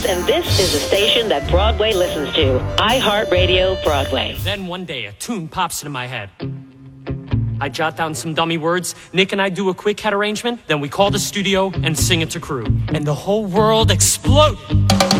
and this is the station that Broadway listens to. iHeartRadio Broadway. Then one day, a tune pops into my head. I jot down some dummy words, Nick and I do a quick head arrangement, then we call the studio and sing it to crew. And the whole world exploded.